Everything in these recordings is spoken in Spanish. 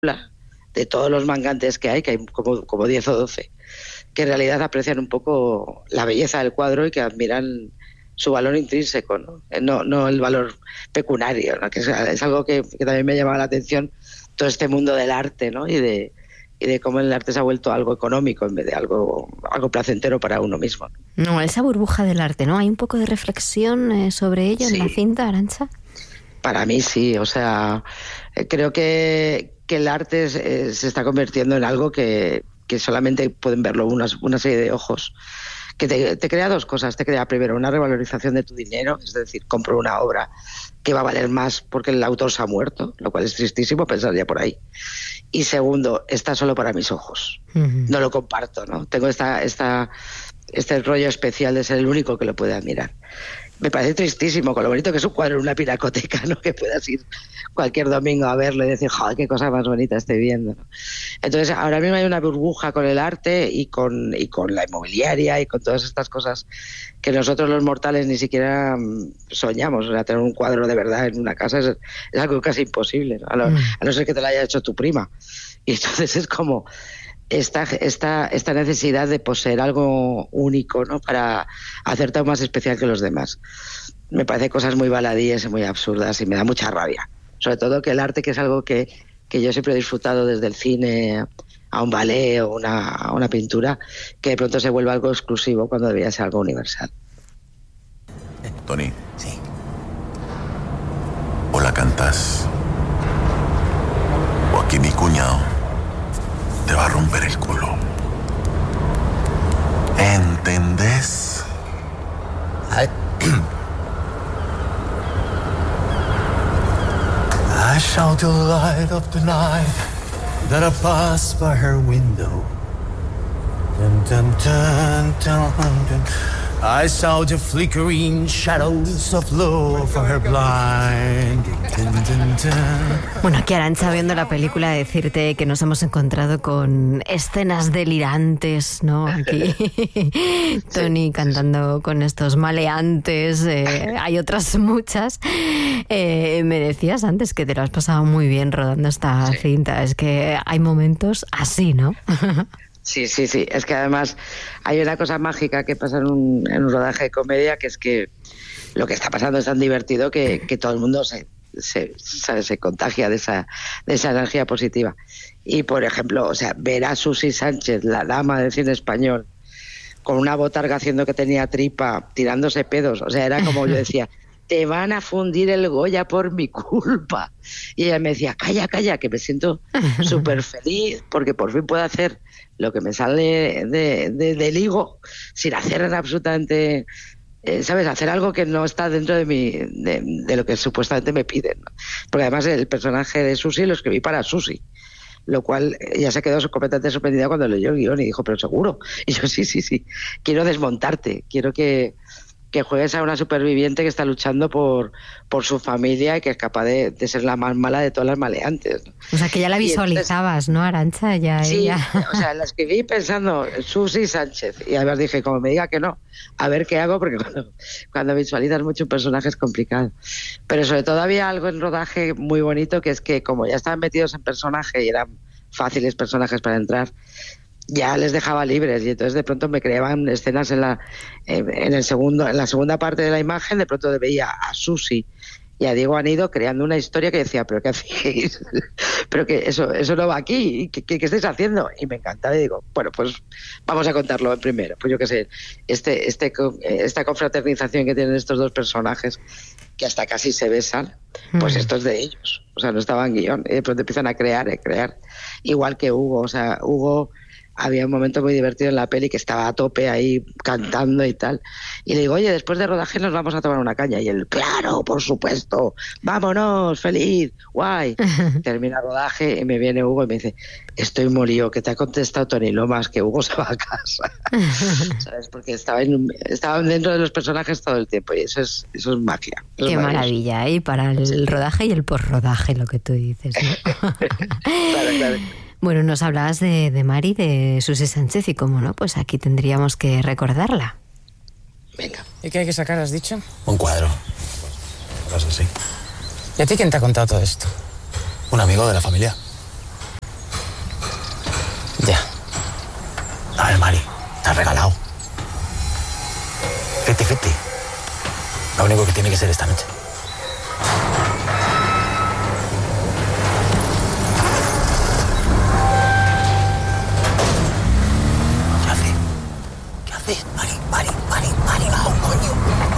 de todos los mangantes que hay como 10 o 12, que en realidad aprecian un poco la belleza del cuadro y que admiran su valor intrínseco, no el valor pecuniario, ¿no? Que es algo que también me llamaba la atención, todo este mundo del arte, ¿no? Y de cómo el arte se ha vuelto algo económico en vez de algo placentero para uno mismo. No, esa burbuja del arte, ¿no? ¿Hay un poco de reflexión sobre ello en la cinta, Arantxa? Para mí sí, o sea, creo que el arte se está convirtiendo en algo que solamente pueden verlo una serie de ojos, que te crea dos cosas. Te crea primero una revalorización de tu dinero, es decir, compro una obra que va a valer más porque el autor se ha muerto, lo cual es tristísimo pensar ya por ahí. Y segundo, está solo para mis ojos. No lo comparto, ¿no? Tengo este rollo especial de ser el único que lo puede admirar. Me parece tristísimo, con lo bonito que es un cuadro en una pinacoteca, ¿no? Que puedas ir cualquier domingo a verlo y decir, joder, qué cosa más bonita estoy viendo, ¿no? Entonces, ahora mismo hay una burbuja con el arte y con la inmobiliaria y con todas estas cosas que nosotros los mortales ni siquiera soñamos. O sea, tener un cuadro de verdad en una casa es algo casi imposible, ¿no? A no ser que te lo haya hecho tu prima. Y entonces es como esta necesidad de poseer algo único, ¿no? Para hacerte aún más especial que los demás. Me parece cosas muy baladíes y muy absurdas y me da mucha rabia. Sobre todo que el arte, que es algo que yo siempre he disfrutado desde el cine a un ballet o una pintura, que de pronto se vuelve algo exclusivo cuando debería ser algo universal. Toni. Sí. O la cantas, o aquí mi cuñado te va a romper el culo. ¿Entendés? I saw the light of the night that I passed by her window. Dun, dun, dun, dun, dun. I saw the flickering shadows of love for her blind. Dun, dun, dun. Bueno, aquí Arantxa, viendo la película, decirte que nos hemos encontrado con escenas delirantes, ¿no? Aquí Toni cantando con estos maleantes, hay otras muchas. Me decías antes que te lo has pasado muy bien rodando esta cinta. Es que hay momentos así, ¿no? Sí. Es que además hay una cosa mágica que pasa en un rodaje de comedia, que es que lo que está pasando es tan divertido que todo el mundo se contagia de esa energía positiva. Y, por ejemplo, o sea, ver a Susi Sánchez, la dama del cine español, con una botarga haciendo que tenía tripa, tirándose pedos, o sea, era como yo decía, te van a fundir el Goya por mi culpa. Y ella me decía, calla, que me siento súper feliz porque por fin puedo hacer lo que me sale del higo sin hacer absolutamente, ¿sabes? Hacer algo que no está dentro de lo que supuestamente me piden, ¿no? Porque además el personaje de Susi lo escribí para Susi, lo cual ella se quedó completamente sorprendida cuando leyó el guión y dijo, pero seguro. Y yo, sí, quiero desmontarte, quiero que juegues a una superviviente que está luchando por su familia y que es capaz de ser la más mala de todas las maleantes, ¿no? O sea, que ya la visualizabas, ¿no, Arantxa? Sí, ella. O sea, la escribí pensando Susi Sánchez y además dije, como me diga que no, a ver qué hago, porque cuando visualizas mucho un personaje es complicado. Pero sobre todo había algo en rodaje muy bonito, que es que como ya estaban metidos en personaje y eran fáciles personajes para entrar, ya les dejaba libres y entonces de pronto me creaban escenas en la segunda parte de la imagen. De pronto veía a Susi y a Diego Anido creando una historia que decía, pero ¿qué hacéis? Pero que eso no va aquí, ¿qué estáis haciendo? Y me encantaba y digo, bueno, pues vamos a contarlo primero. Pues yo qué sé, esta confraternización que tienen estos dos personajes que hasta casi se besan, pues esto es de ellos, o sea, no estaba en guión, y de pronto empiezan a crear, igual que Hugo. O sea, Hugo, había un momento muy divertido en la peli que estaba a tope ahí cantando y tal, y le digo, oye, después de rodaje nos vamos a tomar una caña, y él, claro, por supuesto, vámonos, feliz, guay. Termina el rodaje y me viene Hugo y me dice, estoy molido, que te ha contestado Toni Lomas que Hugo se va a casa. ¿Sabes? Porque estaban dentro de los personajes todo el tiempo y eso es magia. Qué maravilla, ¿eh? Para el rodaje y el posrodaje, lo que tú dices, ¿no? Claro. Bueno, nos hablabas de Mari, de Susi Sánchez, y cómo no, pues aquí tendríamos que recordarla. Venga. ¿Y qué hay que sacar, has dicho? Un cuadro. Cosas así. ¿Y a ti quién te ha contado todo esto? Un amigo de la familia. Vale, Mari, te has regalado. 50-50. Lo único que tiene que ser esta noche. ¿Qué haces? Mari, bajo, coño.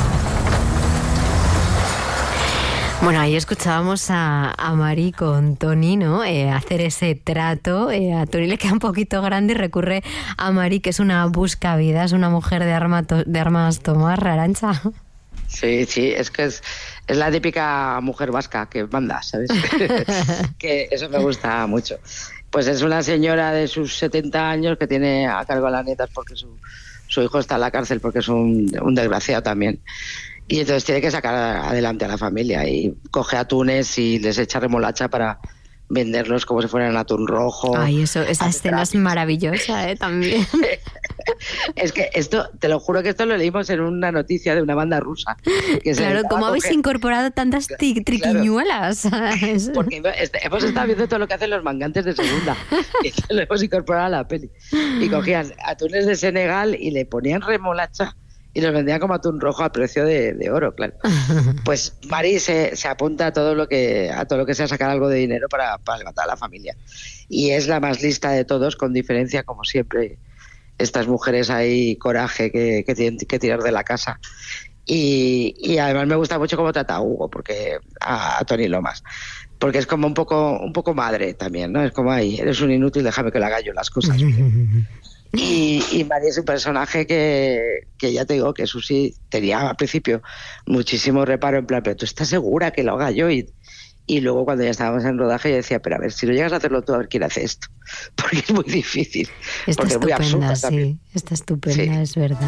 Bueno, ahí escuchábamos a Mari con Tony, ¿no? Hacer ese trato. A Tony le queda un poquito grande y recurre a Mari, que es una buscavidas, una mujer de armas tomar, Arantxa. Sí, es que es la típica mujer vasca que manda, ¿sabes? Que eso me gusta mucho. Pues es una señora de sus 70 años que tiene a cargo a las nietas porque su hijo está en la cárcel porque es un desgraciado también. Y entonces tiene que sacar adelante a la familia y coge atunes y les echa remolacha para venderlos como si fueran atún rojo. Ay, esa escena es maravillosa, también. Es que esto, te lo juro que esto lo leímos en una noticia de una banda rusa. Que claro, ¿cómo habéis incorporado tantas triquiñuelas? Porque hemos estado viendo todo lo que hacen los mangantes de segunda y lo hemos incorporado a la peli. Y cogían atunes de Senegal y le ponían remolacha y los vendían como atún rojo a precio de oro, claro. Pues Mari se apunta a todo lo que sea sacar algo de dinero para levantar a la familia. Y es la más lista de todos, con diferencia, como siempre, estas mujeres hay coraje que tienen que tirar de la casa. Y además me gusta mucho cómo trata a Hugo, porque a Tony Lomas, porque es como un poco madre también, ¿no? Es como, ay, eres un inútil, déjame que le haga yo las cosas bien. Y Mari es un personaje que ya te digo que Susi tenía al principio muchísimo reparo, en plan, pero ¿tú estás segura que lo haga yo? Y luego cuando ya estábamos en rodaje yo decía, pero a ver, si no llegas a hacerlo tú, a ver quién hace esto, porque es muy difícil. Está porque estupenda, es muy absurda sí, también. está estupenda, sí. Es verdad.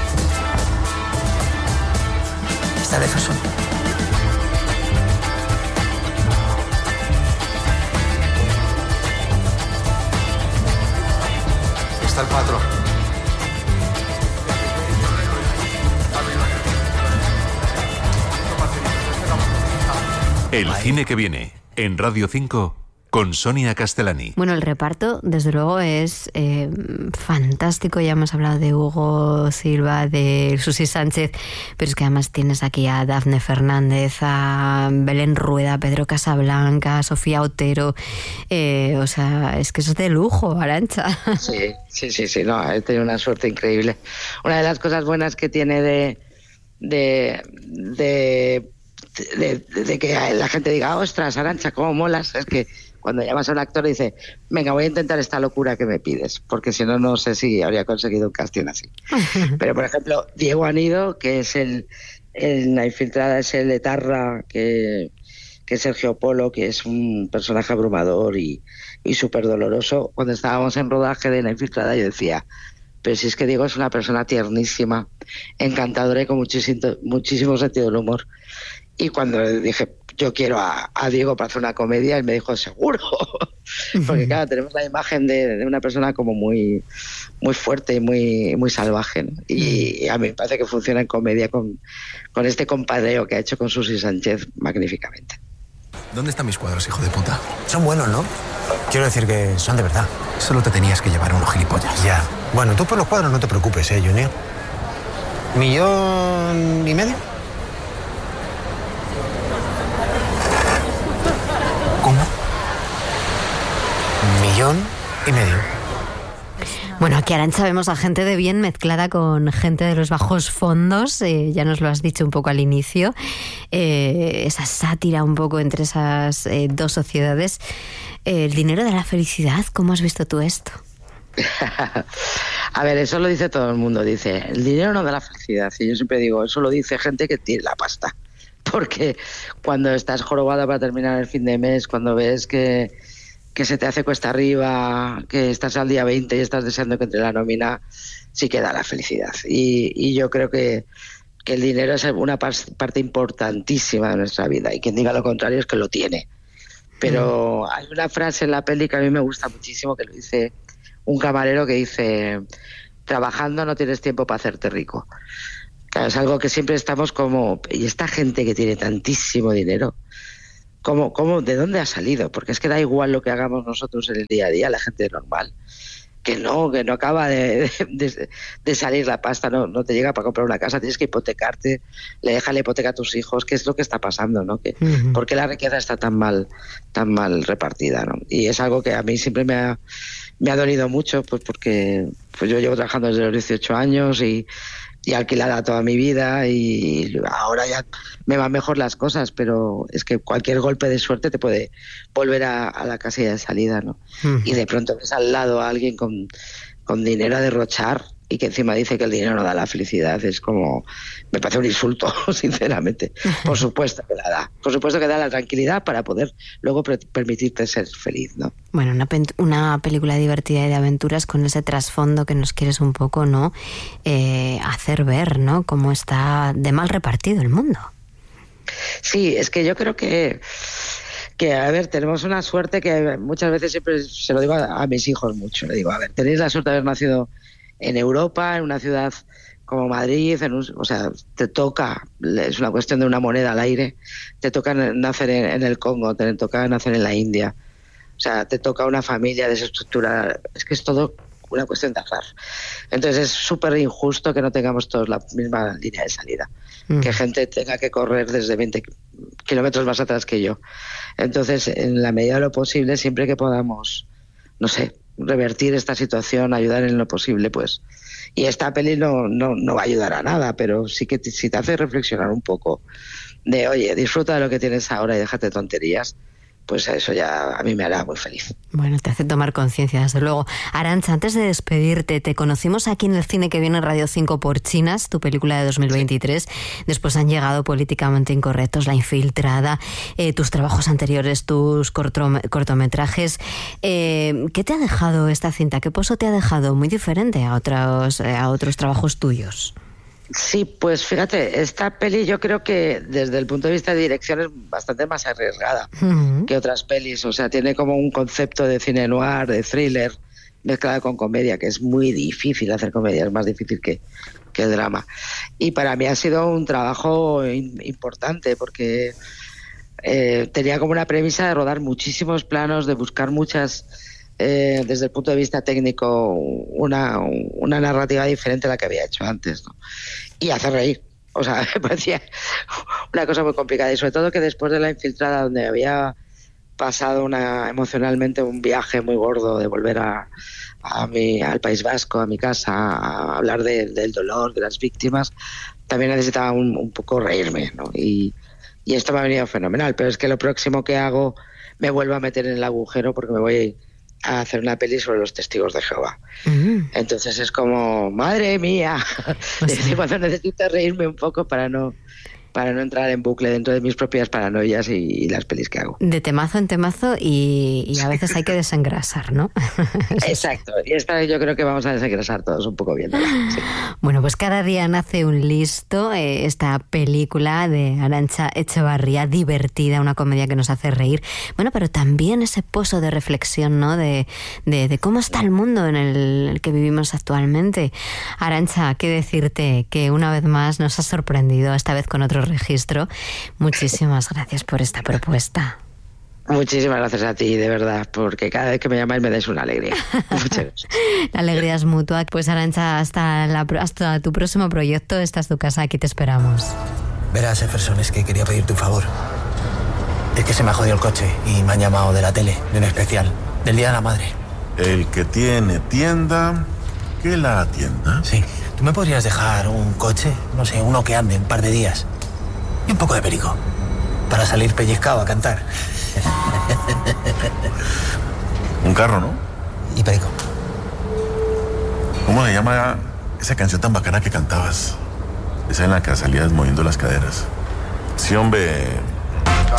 Está de Jesús. Está el patrón. El cine que viene en Radio 5 con Sonia Castellani. Bueno, el reparto, desde luego, es fantástico. Ya hemos hablado de Hugo Silva, de Susi Sánchez, pero es que además tienes aquí a Dafne Fernández, a Belén Rueda, Pedro Casablanca, Sofía Otero. O sea, es que eso es de lujo, Arantxa. Sí, no, he tenido una suerte increíble. Una de las cosas buenas que tiene de que la gente diga, ostras, Arantxa, cómo molas, es que cuando llamas a un actor dice, venga, voy a intentar esta locura que me pides, porque si no, no sé si habría conseguido un casting así. Pero, por ejemplo, Diego Anido, que es la infiltrada, es el etarra, que es Sergio Polo, que es un personaje abrumador y súper doloroso. Cuando estábamos en rodaje de La infiltrada, yo decía, pero si es que Diego es una persona tiernísima, encantadora y con muchísimo sentido del humor. Y cuando le dije, yo quiero a Diego para hacer una comedia, él me dijo, seguro. Porque claro, tenemos la imagen de una persona como muy, muy fuerte y muy salvaje, ¿no? Y a mí me parece que funciona en comedia con este compadreo que ha hecho con Susi Sánchez magníficamente. ¿Dónde están mis cuadros, hijo de puta? Son buenos, ¿no? Quiero decir que son de verdad. Solo te tenías que llevar a unos gilipollas. Ya. Bueno, tú por los cuadros no te preocupes, Junior. ¿1,5 millones? ¿Cómo? 1,5 millones. Bueno, aquí, Arantxa, vemos a gente de bien mezclada con gente de los bajos fondos, ya nos lo has dicho un poco al inicio, esa sátira un poco entre esas dos sociedades. El dinero de la felicidad, ¿cómo has visto tú esto? A ver, eso lo dice todo el mundo, dice, el dinero no da la felicidad, y yo siempre digo, eso lo dice gente que tiene la pasta, porque cuando estás jorobada para terminar el fin de mes, cuando ves que se te hace cuesta arriba, que estás al día 20 y estás deseando que entre la nómina, sí que da la felicidad. Y yo creo que el dinero es una parte importantísima de nuestra vida, y quien diga lo contrario es que lo tiene. Pero hay una frase en la peli que a mí me gusta muchísimo, que lo dice un camarero, que dice, trabajando no tienes tiempo para hacerte rico. Claro, es algo que siempre estamos como, y esta gente que tiene tantísimo dinero, ¿Cómo, de dónde ha salido? Porque es que da igual lo que hagamos nosotros en el día a día, la gente normal, que no acaba de salir la pasta, no te llega para comprar una casa, tienes que hipotecarte, le dejas la hipoteca a tus hijos, ¿qué es lo que está pasando, no? ¿Por qué la riqueza está tan mal repartida, no? Y es algo que a mí siempre me ha dolido mucho, pues porque yo llevo trabajando desde los 18 años y alquilada toda mi vida, y ahora ya me van mejor las cosas, pero es que cualquier golpe de suerte te puede volver a la casilla de salida, ¿no? Y de pronto ves al lado a alguien con dinero a derrochar y que encima dice que el dinero no da la felicidad. Es como, me parece un insulto, sinceramente. Por supuesto que la da. Por supuesto que da la tranquilidad para poder luego permitirte ser feliz, ¿no? Bueno, una película divertida y de aventuras con ese trasfondo que nos quieres un poco, ¿no? Hacer ver, ¿no? Cómo está de mal repartido el mundo. Sí, es que yo creo que a ver, tenemos una suerte que muchas veces siempre se lo digo a mis hijos mucho. Le digo, a ver, tenéis la suerte de haber nacido en Europa, en una ciudad como Madrid, o sea, te toca, es una cuestión de una moneda al aire, te toca nacer en el Congo, te toca nacer en la India, o sea, te toca una familia desestructurada, es que es todo una cuestión de azar. Entonces es súper injusto que no tengamos todos la misma línea de salida, que gente tenga que correr desde 20 kilómetros más atrás que yo. Entonces, en la medida de lo posible, siempre que podamos, no sé, revertir esta situación, ayudar en lo posible, pues. Y esta peli no va a ayudar a nada, pero sí que si te hace reflexionar un poco de, oye, disfruta de lo que tienes ahora y déjate de tonterías, pues eso ya a mí me hará muy feliz. Bueno, te hace tomar conciencia, desde luego. Arantxa, antes de despedirte, te conocimos aquí en el Cine que Viene en Radio 5 por Chinas, tu película de 2023. Después han llegado Políticamente Incorrectos, La Infiltrada, tus trabajos anteriores, tus cortometrajes. ¿Qué te ha dejado esta cinta? ¿Qué pozo te ha dejado? Muy diferente a otros trabajos tuyos. Sí, pues fíjate, esta peli yo creo que desde el punto de vista de dirección es bastante más arriesgada que otras pelis. O sea, tiene como un concepto de cine noir, de thriller, mezclado con comedia, que es muy difícil hacer comedia, es más difícil que el drama. Y para mí ha sido un trabajo importante porque tenía como una premisa de rodar muchísimos planos, de buscar muchas... desde el punto de vista técnico, una narrativa diferente a la que había hecho antes, ¿no? Y hacer reír. O sea, me parecía una cosa muy complicada. Y sobre todo que después de La Infiltrada, donde había pasado emocionalmente un viaje muy gordo de volver al País Vasco, a mi casa, a hablar del dolor, de las víctimas, también necesitaba un poco reírme, ¿no? Y esto me ha venido fenomenal. Pero es que lo próximo que hago me vuelvo a meter en el agujero porque me voy a hacer una peli sobre los testigos de Jehová. Entonces es como, madre mía, cuando necesito reírme un poco para no entrar en bucle dentro de mis propias paranoias y las pelis que hago. De temazo en temazo y a veces hay que desengrasar, ¿no? Exacto, y esta yo creo que vamos a desengrasar todos un poco viéndola. Sí. Bueno, pues cada día nace un listo, esta película de Arantxa Etxebarria, divertida, una comedia que nos hace reír. Bueno, pero también ese pozo de reflexión, ¿no? De cómo está el mundo en el que vivimos actualmente. Arantxa, qué decirte que una vez más nos has sorprendido, esta vez con otro registro. Muchísimas gracias por esta propuesta. Muchísimas gracias a ti, de verdad, porque cada vez que me llamáis me dais una alegría. Muchas gracias. La alegría es mutua. Pues Arantxa, hasta tu próximo proyecto. Esta es tu casa, aquí te esperamos. Verás, Jefferson, es que quería pedirte un favor. Es que se me ha jodido el coche y me han llamado de la tele, de un especial, del Día de la Madre. El que tiene tienda, que la atienda. Sí. ¿Tú me podrías dejar un coche? No sé, uno que ande un par de días. Y un poco de perico. Para salir pellizcado a cantar. Un carro, ¿no? Y perico. ¿Cómo se llama esa canción tan bacana que cantabas? Esa en la que salías moviendo las caderas. Sí, hombre.